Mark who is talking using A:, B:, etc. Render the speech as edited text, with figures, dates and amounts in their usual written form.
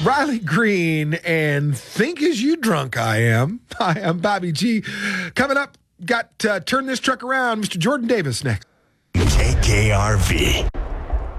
A: Riley Green and Think As You Drunk I Am. Hi, I'm Bobby G. Coming up, got Turn This Truck Around, Mr. Jordan Davis next.
B: KKRV.